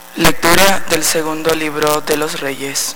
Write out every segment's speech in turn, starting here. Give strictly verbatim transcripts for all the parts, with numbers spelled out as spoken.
Lectura del segundo libro de los Reyes.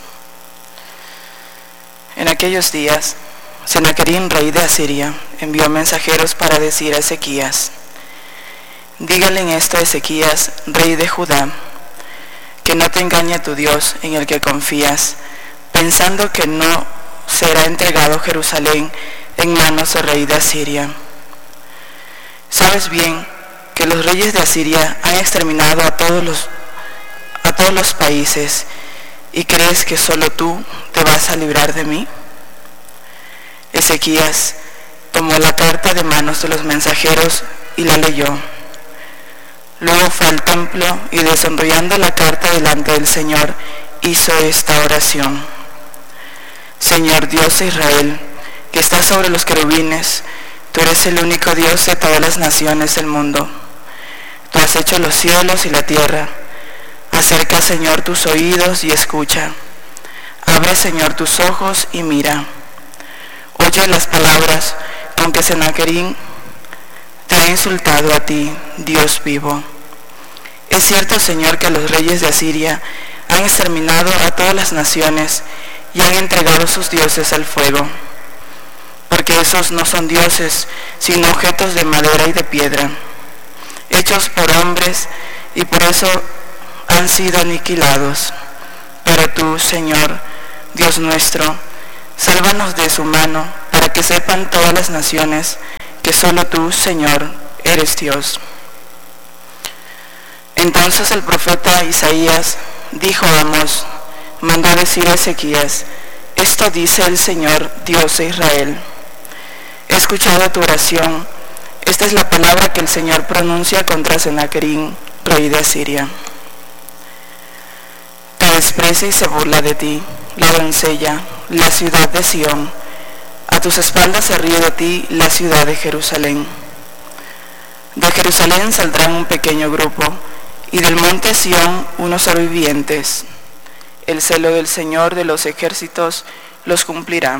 En aquellos días, Sennacherib, rey de Asiria, envió mensajeros para decir a Ezequías: dígale en esto a Ezequías, rey de Judá, que no te engañe tu Dios en el que confías, pensando que no será entregado Jerusalén en manos del rey de Asiria. Sabes bien que los reyes de Asiria han exterminado a todos los a todos los países, ¿y crees que solo tú te vas a librar de mí? Ezequías tomó la carta de manos de los mensajeros y la leyó. Luego fue al templo y, desenrollando la carta delante del Señor, hizo esta oración: Señor Dios de Israel, que estás sobre los querubines, tú eres el único Dios de todas las naciones del mundo. Tú has hecho los cielos y la tierra. Acerca, Señor, tus oídos y escucha. Abre, Señor, tus ojos y mira. Oye las palabras con que Sennacherib te ha insultado a ti, Dios vivo. Es cierto, Señor, que los reyes de Asiria han exterminado a todas las naciones y han entregado sus dioses al fuego, porque esos no son dioses, sino objetos de madera y de piedra, hechos por hombres, y por eso han sido aniquilados. Pero tú, Señor, Dios nuestro, sálvanos de su mano, para que sepan todas las naciones que solo tú, Señor, eres Dios. Entonces el profeta Isaías dijo a Amós, mandó decir a Ezequías: esto dice el Señor, Dios de Israel: he escuchado tu oración. Esta es la palabra que el Señor pronuncia contra Sennacherib, rey de Asiria. Te desprecia y se burla de ti la doncella, la ciudad de Sión. A tus espaldas se ríe de ti la ciudad de Jerusalén. De Jerusalén saldrán un pequeño grupo, y del monte Sión unos sobrevivientes. El celo del Señor de los ejércitos los cumplirá.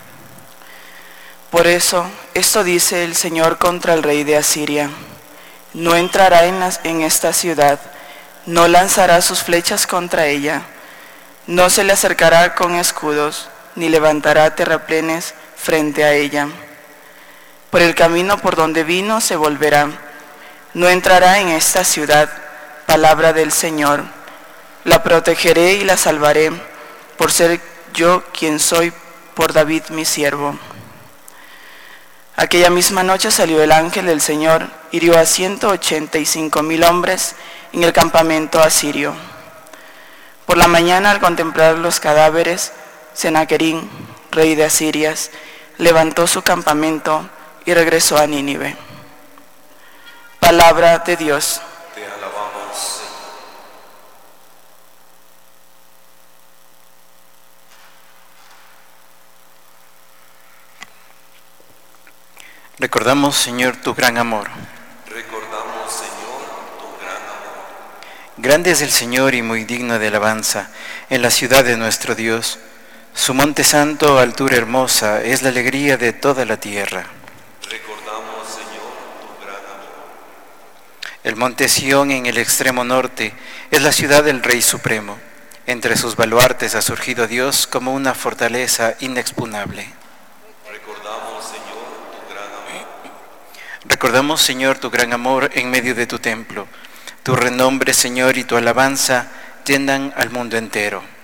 Por eso, esto dice el Señor contra el rey de Asiria: no entrará en, las, en esta ciudad, no lanzará sus flechas contra ella, no se le acercará con escudos, ni levantará terraplenes frente a ella. Por el camino por donde vino se volverá, no entrará en esta ciudad. Palabra del Señor. La protegeré y la salvaré, por ser yo quien soy, por David mi siervo. Aquella misma noche salió el ángel del Señor, hirió a ciento ochenta y cinco mil hombres en el campamento asirio. Por la mañana, al contemplar los cadáveres, Sennacherib, rey de Asiria, levantó su campamento y regresó a Nínive. Palabra de Dios. Te alabamos. Recordamos, Señor, tu gran amor. Recordamos, Señor, tu gran amor. Grande es el Señor y muy digno de alabanza en la ciudad de nuestro Dios. Su monte santo, altura hermosa, es la alegría de toda la tierra. Recordamos, Señor, tu gran amor. El monte Sión en el extremo norte es la ciudad del Rey Supremo. Entre sus baluartes ha surgido Dios como una fortaleza inexpugnable. Recordamos, Señor, tu gran amor. Recordamos, Señor, tu gran amor en medio de tu templo. Tu renombre, Señor, y tu alabanza llenan al mundo entero.